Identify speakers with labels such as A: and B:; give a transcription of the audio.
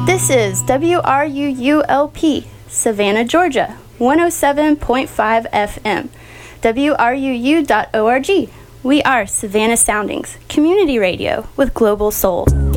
A: This is WRUULP, Savannah, Georgia, 107.5 FM, WRUU.org. We are Savannah Soundings, community radio with global soul.